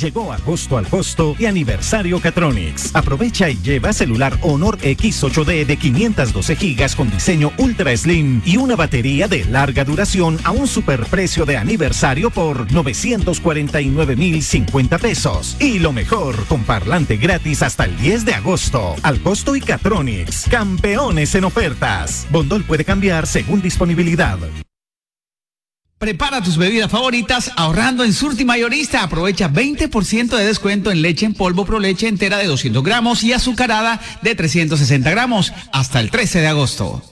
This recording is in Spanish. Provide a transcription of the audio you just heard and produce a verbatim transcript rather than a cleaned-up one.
Llegó agosto al costo y aniversario Catronics. Aprovecha y lleva celular Honor X ocho D de quinientos doce gigas con diseño Ultra Slim y una batería de larga duración a un superprecio de aniversario por novecientos cuarenta y nueve mil cincuenta pesos. Y lo mejor, con parlante gratis hasta el diez de agosto. Al costo y Catronics, campeones en ofertas. Bondol puede cambiar según disponibilidad. Prepara tus bebidas favoritas ahorrando en Surti Mayorista. Aprovecha veinte por ciento de descuento en leche en polvo Pro Leche entera de doscientos gramos y azucarada de trescientos sesenta gramos hasta el trece de agosto.